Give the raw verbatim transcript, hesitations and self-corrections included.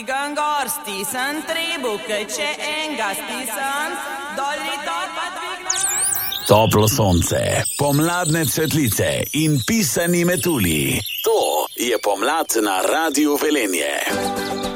Gangor stisn trebuke, če enga stisn, dolji dol pa dvignem. Toplo sonce, pomladne cvetlice in pisani metulji. To je pomlad na Radiu Velenje.